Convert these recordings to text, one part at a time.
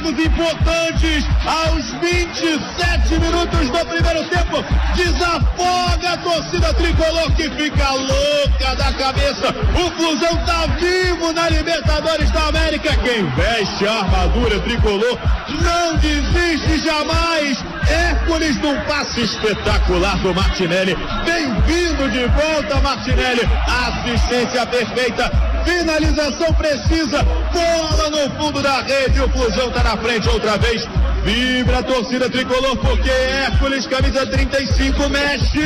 jogos importantes aos 27 minutos do primeiro tempo. Desafoga a torcida tricolor que fica louca da cabeça. O Flusão tá vivo na Libertadores da América. Quem veste a armadura tricolor não desiste jamais. Hércules num passe espetacular do Martinelli. Bem-vindo de volta, Martinelli. Assistência perfeita. Finalização precisa. Bola no fundo da rede. O Flusão tá na frente outra vez. Vibra a torcida tricolor porque Hércules, camisa 35, mexe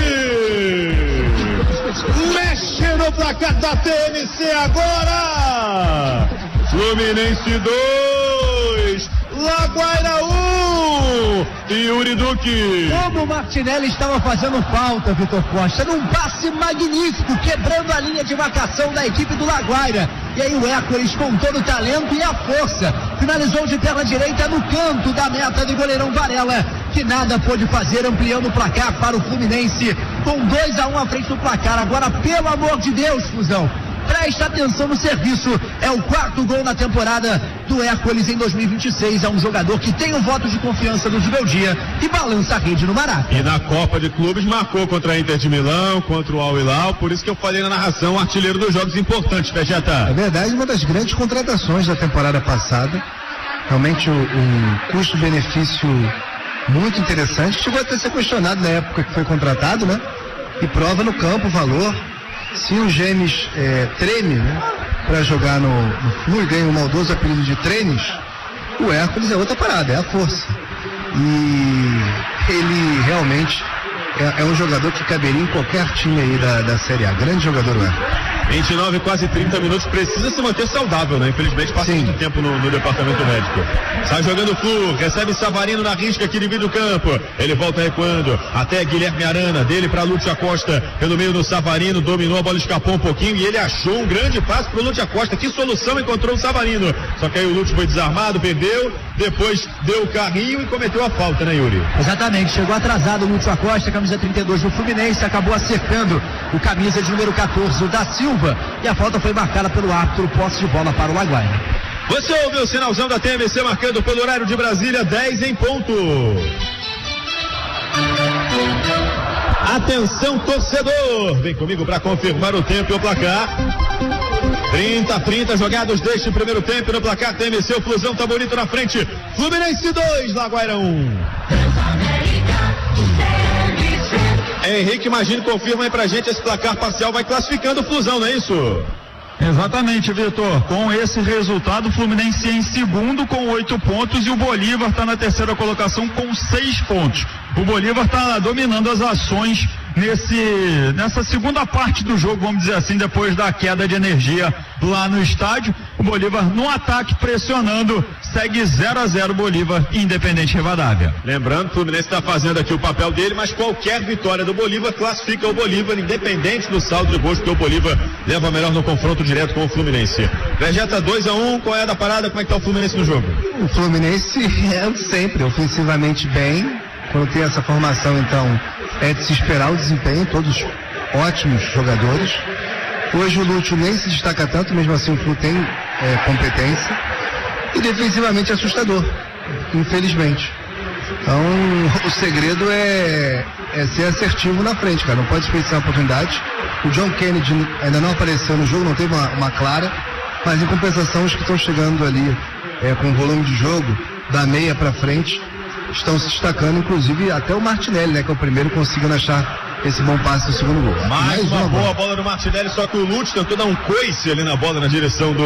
no placar da TMC agora. Fluminense 2, Laguaira 1. Yuri Duque. Como o Martinelli estava fazendo falta, Vitor Costa, num passe magnífico, quebrando a linha de marcação da equipe do Laguaira. E aí o Hércules, com todo o talento e a força, finalizou de perna direita no canto da meta do goleirão Varela, que nada pôde fazer, ampliando o placar para o Fluminense, com 2-1 à frente do placar. Agora, pelo amor de Deus, Fusão, presta atenção no serviço. É o 4º gol na temporada do Hércules em 2026. É um jogador que tem o voto de confiança do Zubeldia e balança a rede no Maracanã. E na Copa de Clubes marcou contra a Inter de Milão, contra o Al Hilal. Por isso que eu falei na narração, artilheiro dos jogos importantes, Vegeta. É verdade, uma das grandes contratações da temporada passada. Realmente um custo-benefício muito interessante. Chegou até a ser questionado na época que foi contratado, né? E prova no campo o valor. Se o Gêmeos treme, né, para jogar no Flu e ganha um maldoso apelido de Trenes, o Hércules é outra parada, é a força. E ele realmente é um jogador que caberia em qualquer time aí da Série A. Grande jogador, o Hércules. 29, quase 30 minutos, precisa se manter saudável, né? Infelizmente passa muito tempo no departamento médico. Sai jogando o Flu, recebe Savarino na risca que divide o campo. Ele volta recuando, até Guilherme Arana, dele para Lúcio Acosta, pelo meio do Savarino, dominou, a bola escapou um pouquinho e ele achou um grande passe pro Lúcio Acosta. Que solução encontrou o Savarino? Só que aí o Lúcio foi desarmado, perdeu, depois deu o carrinho e cometeu a falta, né, Yuri? Exatamente, chegou atrasado o Lúcio Acosta, camisa 32 do Fluminense, acabou acertando o camisa de número 14, o da Silva, e a falta foi marcada pelo árbitro, posse de bola para o Laguaira. Você ouviu o sinalzão da TMC marcando pelo horário de Brasília, 10 em ponto. Atenção, torcedor, vem comigo para confirmar o tempo e o placar. 30 jogados deste primeiro tempo no placar TMC, o Flusão tá bonito na frente. Fluminense 2, Laguaira 1. Henrique, imagino, confirma aí pra gente, esse placar parcial vai classificando o Flusão, não é isso? Exatamente, Vitor. Com esse resultado, o Fluminense em segundo com 8 pontos e o Bolívar está na terceira colocação com 6 pontos. O Bolívar está dominando as ações nessa segunda parte do jogo, vamos dizer assim, depois da queda de energia lá no estádio. O Bolívar no ataque pressionando, segue 0-0 Bolívar e Independente Rivadavia. Lembrando, o Fluminense está fazendo aqui o papel dele, mas qualquer vitória do Bolívar classifica o Bolívar, independente do saldo de gols, porque o Bolívar leva melhor no confronto direto com o Fluminense. Vegeta 2-1, qual é a da parada? Como é que tá o Fluminense no jogo? O Fluminense é sempre ofensivamente bem. Quando tem essa formação, então, é de se esperar o desempenho, todos ótimos jogadores. Hoje o Lúcio nem se destaca tanto, mesmo assim o Flu tem competência. E defensivamente assustador, infelizmente. Então, o segredo é ser assertivo na frente, cara. Não pode desperdiçar a oportunidade. O John Kennedy ainda não apareceu no jogo, não teve uma clara. Mas em compensação, os que estão chegando ali com volume de jogo, da meia pra frente, estão se destacando, inclusive até o Martinelli, né, que é o primeiro conseguindo achar esse bom passe do segundo gol. Mais uma boa bola do Martinelli, só que o Lúcio tentou dar um coice ali na bola na direção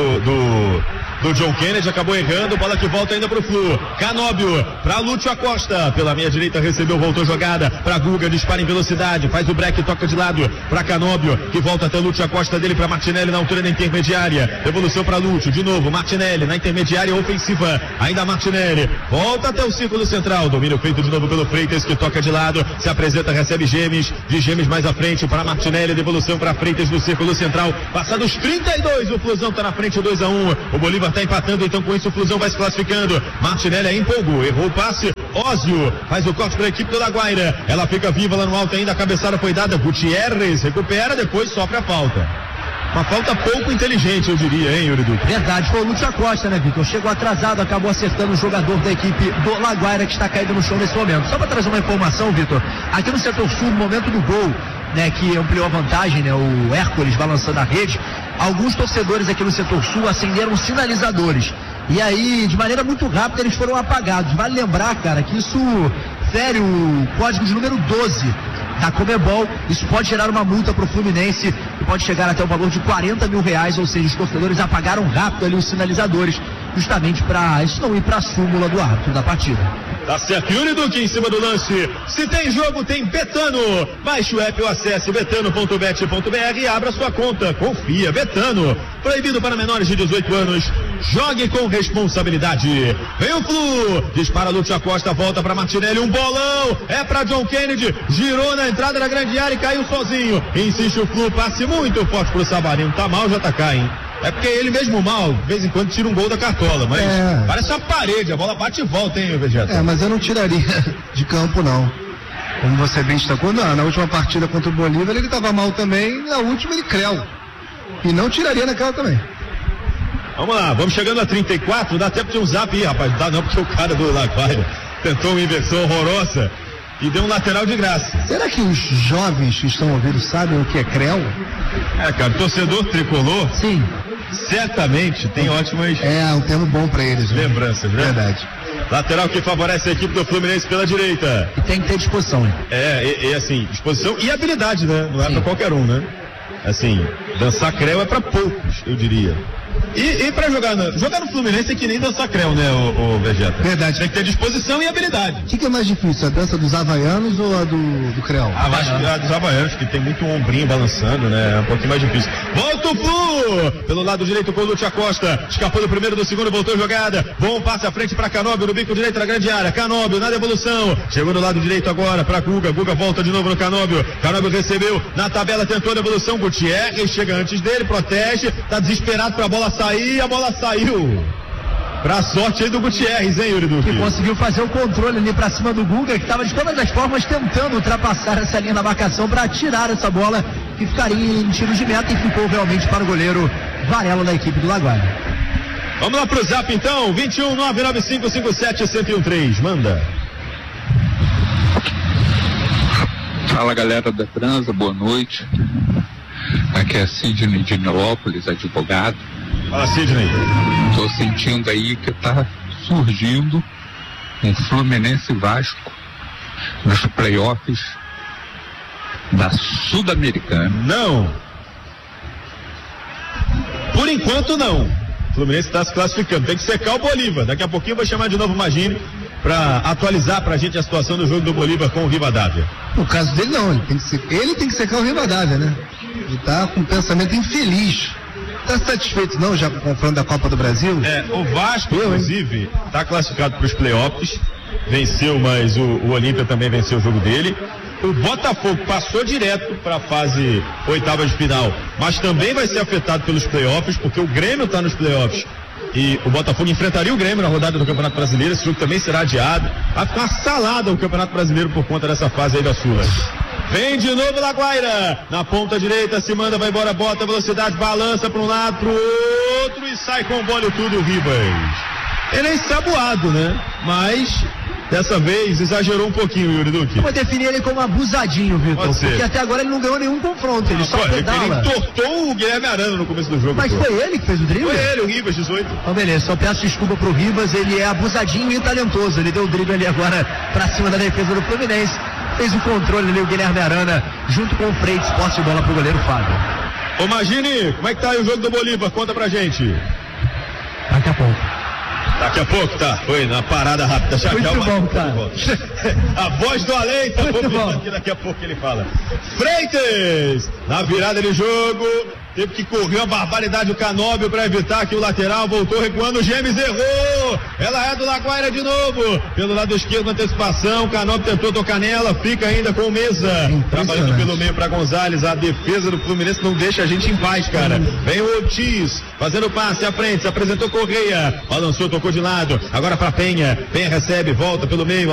do John Kennedy, acabou errando, bola que volta ainda pro Flu. Canóbio pra Lúcio Acosta, pela meia direita recebeu, voltou jogada pra Guga, dispara em velocidade, faz o break, toca de lado pra Canóbio, que volta até Lúcio Acosta, dele pra Martinelli na altura da intermediária, devolução pra Lúcio, de novo Martinelli na intermediária ofensiva, ainda Martinelli, volta até o círculo central, domínio feito de novo pelo Freitas, que toca de lado, se apresenta, recebe Gêmeos, de Gêmeos mais à frente para Martinelli, devolução para Freitas no círculo central, passados 32, o Flusão tá na frente, 2-1, o Bolívar tá empatando, então com isso o Flusão vai se classificando. Martinelli empolgou, errou o passe, Ósio faz o corte para a equipe do Laguaira, ela fica viva lá no alto ainda, a cabeçada foi dada, Gutierrez recupera, depois sofre a falta. Uma falta pouco inteligente, eu diria, hein, Yuri Duque? Verdade, foi o Lúcio Acosta, né, Vitor? Chegou atrasado, acabou acertando o jogador da equipe do Laguaira, que está caído no chão nesse momento. Só para trazer uma informação, Vitor, aqui no setor sul, no momento do gol, né, que ampliou a vantagem, né, o Hércules balançando a rede, alguns torcedores aqui no setor sul acenderam sinalizadores. E aí, de maneira muito rápida, eles foram apagados. Vale lembrar, cara, que isso fere o código de número 12 da Conmebol. Isso pode gerar uma multa para o Fluminense e pode chegar até o valor de R$40 mil, ou seja, os torcedores apagaram rápido ali os sinalizadores, justamente para isso não ir para a súmula do árbitro da partida. Tá certo, Yuri Duque em cima do lance. Se tem jogo, tem Betano. Baixe o app ou acesse betano.bet.br e abra sua conta. Confia, Betano. Proibido para menores de 18 anos. Jogue com responsabilidade. Vem o Flu. Dispara Lúcio Acosta, volta para Martinelli. Um bolão. É para John Kennedy. Girou na entrada da grande área e caiu sozinho. Insiste o Flu. Passe muito forte pro Savarino. Tá mal, já tá cá, hein? É porque ele mesmo mal, de vez em quando tira um gol da cartola, mas parece uma parede, a bola bate e volta, hein, Vegeta? Mas eu não tiraria de campo, não. Como você bem destacou, na última partida contra o Bolívar ele estava mal também, na última ele creu. E não tiraria naquela também. Vamos lá, vamos chegando a 34, dá tempo de um zap aí, rapaz. Dá não, porque o cara do Laguaira tentou uma inversão horrorosa e deu um lateral de graça. Será que os jovens que estão ouvindo sabem o que é creu? Cara, torcedor tricolor. Sim. Certamente tem ótimas. Um termo bom pra eles. Lembranças, né? Verdade. Lateral que favorece a equipe do Fluminense pela direita. E tem que ter disposição, hein? Assim, disposição e habilidade, né? Não é pra qualquer um, né? Assim, dançar creu é pra poucos, eu diria. E pra jogar no Fluminense é que nem dançar creu, né, o Vegeta? Verdade. Tem que ter disposição e habilidade. O que é mais difícil, a dança dos havaianos ou a do creu? Acho que a dos havaianos, que tem muito ombrinho balançando, né? É um pouquinho mais difícil. Volta o Flu! Pelo lado direito com o Lúcio Acosta. Escapou do primeiro, do segundo, voltou a jogada. Bom passe à frente pra Canóbio, no bico direito da grande área. Canóbio na devolução. Chegou do lado direito agora pra Guga. Guga volta de novo no Canóbio. Canóbio recebeu na tabela, tentou a devolução. Gutierrez chega antes dele, protege. Tá desesperado pra bola sair. A bola saiu. Pra sorte aí do Gutierrez, hein, Yuri Duque? Que conseguiu fazer o controle ali pra cima do Guga, que estava de todas as formas tentando ultrapassar essa linha da marcação para tirar essa bola que ficaria em tiro de meta e ficou realmente para o goleiro Varela da equipe do Laguaira. Vamos lá pro zap então, 21-99557-1013, manda. Fala galera da Transa, boa noite. Aqui é Sidney de Nilópolis, advogado. Fala, Sidney. Tô sentindo aí que tá surgindo um Fluminense Vasco nos playoffs da Sul-Americana. Não. Por enquanto não. O Fluminense está se classificando. Tem que secar o Bolívar. Daqui a pouquinho eu vou chamar de novo o Magini para atualizar pra gente a situação do jogo do Bolívar com o Rivadavia. No caso dele não, ele tem que secar o Rivadavia, né? Ele tá com um pensamento infeliz. Tá satisfeito não já com o confronto da Copa do Brasil? O Vasco, inclusive, tá classificado para os playoffs. Venceu, mas o Olímpia também venceu o jogo dele. O Botafogo passou direto para a fase oitavas de final, mas também vai ser afetado pelos playoffs, porque o Grêmio está nos playoffs. E o Botafogo enfrentaria o Grêmio na rodada do Campeonato Brasileiro. Esse jogo também será adiado. Vai ficar salada o Campeonato Brasileiro por conta dessa fase aí da Sula. Vem de novo Laguaira, na ponta direita, se manda, vai embora, bota velocidade, balança para um lado, para o outro e sai com o bola tudo o Ribas. Ele é ensaboado, né? Mas dessa vez exagerou um pouquinho, Yuri Duque. Eu vou definir ele como abusadinho, Vitor, porque até agora ele não ganhou nenhum confronto, ele só pedala. Ele entortou o Guilherme Arana no começo do jogo. Mas foi ele que fez o drible? Foi ele, o Ribas, 18. Então beleza, só peço desculpa pro Ribas, ele é abusadinho e talentoso, ele deu o drible ali agora pra cima da defesa do Fluminense, fez o controle ali o Guilherme Arana, junto com o Freitas, posse de bola pro goleiro Fábio. Ô Magini, como é que tá aí o jogo do Bolívar? Conta pra gente. Daqui a pouco. Daqui a pouco, tá? Foi na parada rápida. Já muito bom, tá? A voz do além, tá bom aqui, daqui a pouco ele fala. Freitas, na virada de jogo, teve que correr uma barbaridade o Canóbio para evitar que o lateral voltou recuando, o Gemes errou, ela é do Laguaira de novo, pelo lado esquerdo, antecipação, o Canóbio tentou tocar nela, fica ainda com o Mesa, trabalhando pelo meio para Gonzalez, a defesa do Fluminense não deixa a gente em paz, cara. Vem o Ortiz, fazendo passe à frente, se apresentou Correia, balançou, tocou de lado, agora para Penha, Penha recebe, volta pelo meio,